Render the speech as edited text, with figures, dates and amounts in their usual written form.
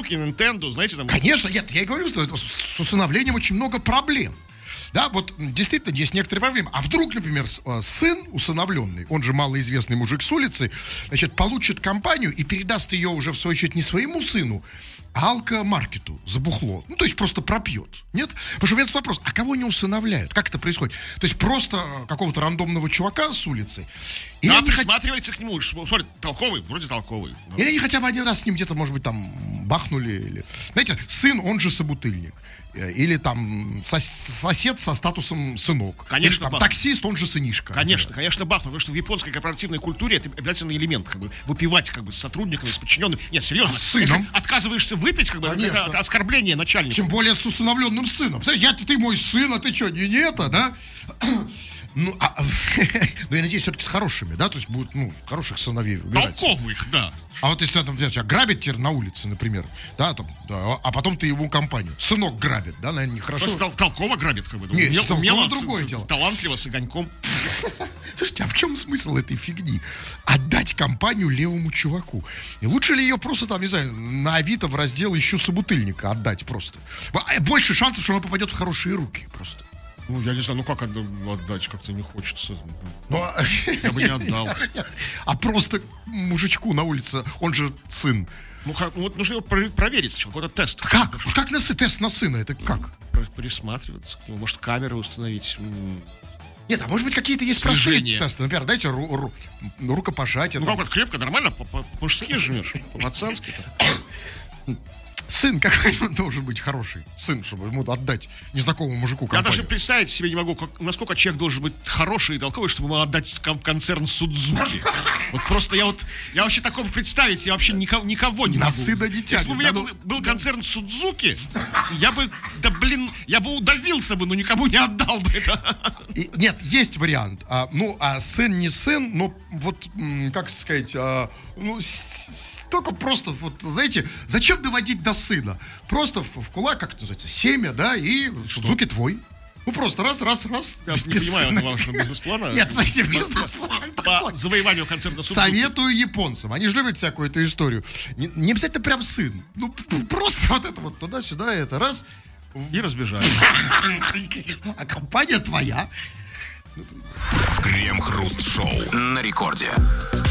Suzuki, Nintendo, знаете, там... Конечно, нет, я и говорю, что с усыновлением очень много проблем. Да, вот действительно есть некоторые проблемы. А вдруг, например, сын усыновленный, он же малоизвестный мужик с улицы, значит, получит компанию и передаст ее уже, в свою очередь, не своему сыну, а алкомаркету за бухло. Ну, то есть просто пропьет. Нет? Потому что у меня тут вопрос, а кого не усыновляют? Как это происходит? То есть просто какого-то рандомного чувака с улицы? Или Да, они присматривается к нему. Смотри, толковый, вроде толковый. Или они хотя бы один раз с ним где-то, может быть, там бахнули. Или... Знаете, сын, он же собутыльник. Или там сосед со статусом сынок. Конечно, или, там, таксист, он же сынишка. Конечно, конечно, бахнул. Потому что в японской корпоративной культуре это обязательный элемент, как бы, выпивать, как бы, с сотрудниками, с подчиненными. Нет, серьезно. Если отказываешься выпить, как бы, это оскорбление начальника. Тем более с усыновленным сыном. Представляешь, ты мой сын, а ты что, не это, да? Ну, я надеюсь, все-таки с хорошими, да? То есть будут, хороших сыновей выбирать. Толковых, да. А вот если там тебя грабят теперь на улице, например, да, там, да, а потом ты его компанию. Сынок грабит, да, наверное, нехорошо. Просто толково грабит, как бы. Нет, умело, другое дело. Талантливо, с огоньком. Слушайте, а в чем смысл этой фигни? Отдать компанию левому чуваку. И лучше ли ее просто там, не знаю, на Авито в раздел «Ищу собутыльника» отдать просто? Больше шансов, что она попадет в хорошие руки просто. Ну, я не знаю, как отдать, как-то не хочется. Я бы не отдал. А просто мужичку на улице, он же сын. Ну, вот нужно его проверить сначала, какой-то тест. Как? Как тест на сына? Это как? Присматриваться к нему, может, камеры установить. Нет, а может быть какие-то есть простые тесты. Например, дайте рукопожатие. Ну, как вот крепко, нормально, по-мужски жмешь, по-пацански. Сын какой должен быть хороший. Сын, чтобы ему отдать незнакомому мужику компанию. Я даже представить себе не могу, насколько человек должен быть хороший и толковый, чтобы ему отдать концерн Судзуки. Вот просто я вообще такого представить, я вообще никого не могу. На сына не тянет. Если бы у меня был концерн Судзуки, я бы удавился бы, но никому не отдал бы это. Нет, есть вариант. Сын не сын, но вот, как сказать, только просто, вот, знаете, зачем доводить до сына? Просто в кулак, как это называется, семя, да, и Судзуки твой. Ну, просто раз. Я не понимаю вашего бизнес-плана. Нет, знаете, бизнес-план по завоеванию концерна Судзуки. Советую японцам. Они же любят всякую эту историю. Не обязательно прям сын. Ну, просто вот это вот туда-сюда, это раз. И разбежали. А компания твоя. Крем-хруст-шоу на рекорде.